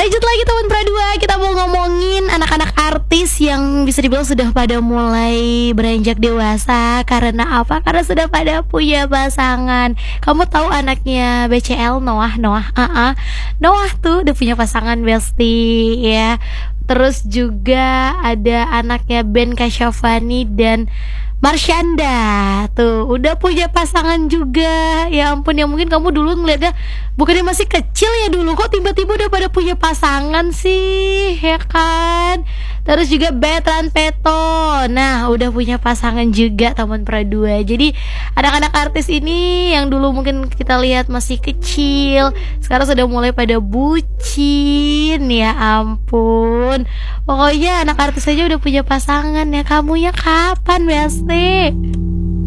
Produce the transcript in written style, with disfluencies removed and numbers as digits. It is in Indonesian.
Lanjut lagi teman Pradua, kita mau ngomongin anak-anak artis yang bisa dibilang sudah pada mulai beranjak dewasa. Karena apa? Karena sudah pada punya pasangan. Kamu tahu anaknya BCL, Noah Noah tuh udah punya pasangan, Besti ya. Terus juga ada anaknya Ben Kasyafani dan Marshanda tuh udah punya pasangan juga. Ya ampun, ya mungkin kamu dulu ngeliatnya bukannya masih kecil ya dulu, kok tiba-tiba udah pada punya pasangan sih, ya kan? Terus juga Betran Peto, nah udah punya pasangan juga teman Pradua. Jadi anak-anak artis ini yang dulu mungkin kita lihat masih kecil, sekarang sudah mulai pada bucin. Ya ampun, pokoknya anak artis aja udah punya pasangan ya. Kamu ya kapan, Besti?